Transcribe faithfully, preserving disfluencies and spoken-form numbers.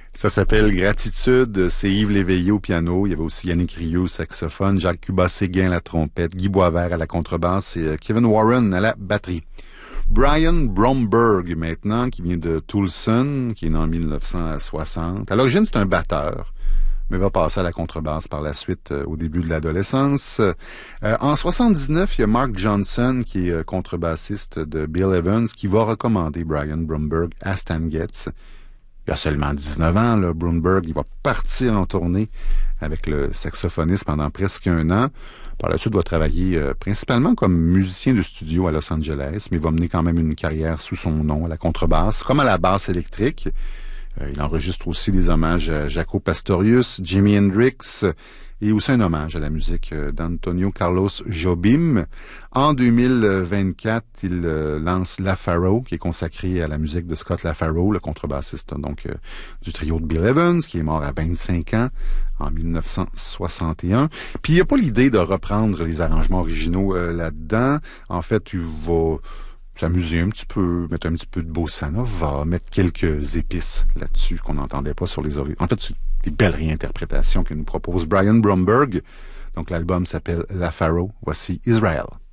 Ça s'appelle Gratitude. C'est Yves Léveillé au piano. Il y avait aussi Yannick Rioux au saxophone, Jacques Cuba-Séguin à la trompette, Guy Boisvert à la contrebasse et Kevin Warren à la batterie. Brian Bromberg, maintenant, qui vient de Tulsa, qui est né en mille neuf cent soixante. À l'origine, c'est un batteur, mais va passer à la contrebasse par la suite euh, au début de l'adolescence. Euh, en soixante-dix-neuf, il y a Mark Johnson, qui est euh, contrebassiste de Bill Evans, qui va recommander Brian Bromberg à Stan Getz. Il a seulement dix-neuf ans, là, Bromberg. Il va partir en tournée avec le saxophoniste pendant presque un an. Par la suite, il va travailler euh, principalement comme musicien de studio à Los Angeles, mais il va mener quand même une carrière sous son nom à la contrebasse, comme à la basse électrique. Euh, il enregistre aussi des hommages à Jaco Pastorius, Jimi Hendrix, et aussi un hommage à la musique d'Antonio Carlos Jobim. En deux mille vingt-quatre, il euh, lance LaFaro, qui est consacré à la musique de Scott LaFaro, le contrebassiste donc euh, du trio de Bill Evans, qui est mort à vingt-cinq ans en mille neuf cent soixante et un. Puis il n'y a pas l'idée de reprendre les arrangements originaux euh, là-dedans. En fait, il va s'amuser un petit peu, mettre un petit peu de bossa nova, mettre quelques épices là-dessus qu'on n'entendait pas sur les originaux. En fait, c'est des belles réinterprétations que nous propose Brian Bromberg. Donc l'album s'appelle LaFaro. Voici Israel.